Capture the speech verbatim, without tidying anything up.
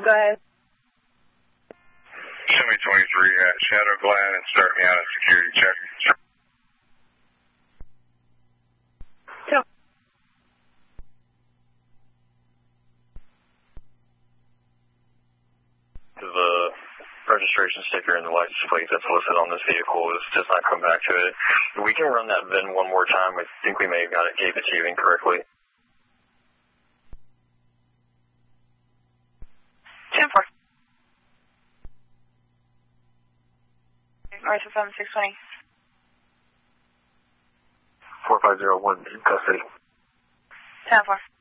go ahead. Show me twenty-three at Shadow Glen and start me on a security check. Two. The registration sticker and the license plate that's listed on this vehicle is, does not come back to it. We can run that V I N one more time. I think we may have got it, gave it to you incorrectly. ten four. North of seven six twenty. four five zero one in custody. ten four.